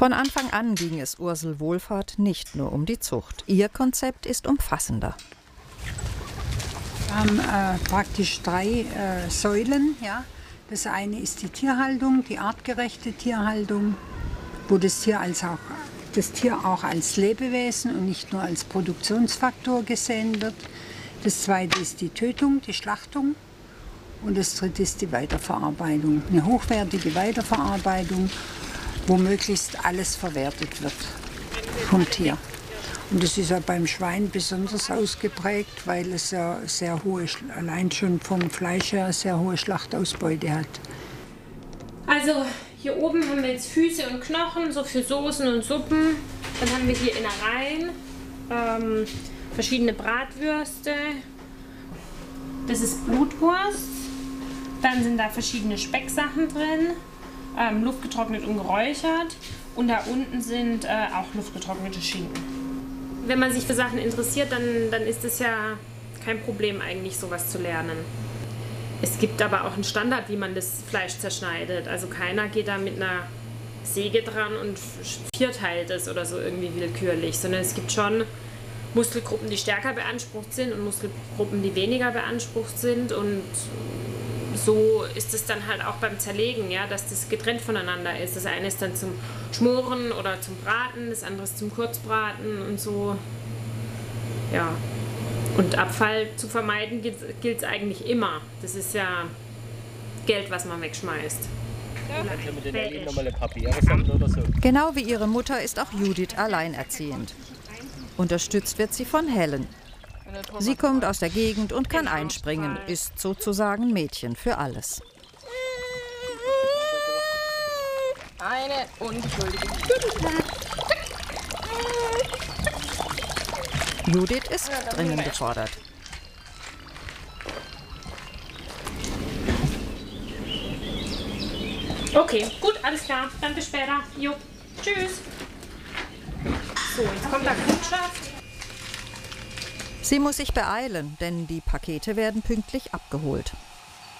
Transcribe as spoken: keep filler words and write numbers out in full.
Von Anfang an ging es Ursel Wohlfahrt nicht nur um die Zucht. Ihr Konzept ist umfassender. Wir haben äh, praktisch drei äh, Säulen. Ja. Das eine ist die Tierhaltung, die artgerechte Tierhaltung, wo das Tier, als auch, das Tier auch als Lebewesen und nicht nur als Produktionsfaktor gesehen wird. Das zweite ist die Tötung, die Schlachtung. Und das dritte ist die Weiterverarbeitung. Eine hochwertige Weiterverarbeitung, wo möglichst alles verwertet wird vom Tier. Und das ist ja beim Schwein besonders ausgeprägt, weil es ja sehr hohe, allein schon vom Fleisch her sehr hohe Schlachtausbeute hat. Also hier oben haben wir jetzt Füße und Knochen, so für Soßen und Suppen. Dann haben wir hier Innereien, ähm, verschiedene Bratwürste. Das ist Blutwurst. Dann sind da verschiedene Specksachen drin, ähm, luftgetrocknet und geräuchert. Und da unten sind äh, auch luftgetrocknete Schinken. Wenn man sich für Sachen interessiert, dann, dann ist es ja kein Problem eigentlich, sowas zu lernen. Es gibt aber auch einen Standard, wie man das Fleisch zerschneidet. Also keiner geht da mit einer Säge dran und vierteilt es oder so irgendwie willkürlich, sondern es gibt schon Muskelgruppen, die stärker beansprucht sind und Muskelgruppen, die weniger beansprucht sind. Und so ist es dann halt auch beim Zerlegen, ja, dass das getrennt voneinander ist. Das eine ist dann zum Schmoren oder zum Braten, das andere ist zum Kurzbraten und so. Ja. Und Abfall zu vermeiden gilt es eigentlich immer. Das ist ja Geld, was man wegschmeißt. Genau wie ihre Mutter ist auch Judith alleinerziehend. Unterstützt wird sie von Helen. Sie kommt aus der Gegend und kann einspringen, ist sozusagen Mädchen für alles. Eine unschuldige. Judith ist dringend gefordert. Okay, gut, alles klar. Dann bis später. Jo, tschüss. So, jetzt kommt der Kundschaft. Sie muss sich beeilen, denn die Pakete werden pünktlich abgeholt.